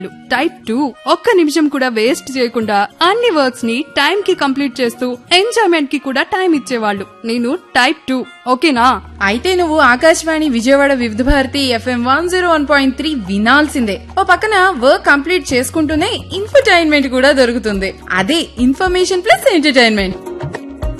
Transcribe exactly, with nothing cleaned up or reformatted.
Type two ఒక్క నిమిషం కూడా వేస్ట్ చేయకుండా అన్ని వర్క్స్ ని టైం కి కంప్లీట్ చేస్తూ ఎంజాయ్మెంట్ కి కూడా టైం ఇచ్చేవాళ్ళు. నేను టైప్ టూ. ఓకేనా? అయితే నువ్వు ఆకాశవాణి విజయవాడ వివిధ Bharati FM one zero one point three వినాల్సిందే. ఓ పక్కన వర్క్ కంప్లీట్ చేసుకుంటూనే ఇన్ఫర్టైన్మెంట్ కూడా దొరుకుతుంది. అదే ఇన్ఫర్మేషన్ ప్లస్ ఎంటర్టైన్మెంట్.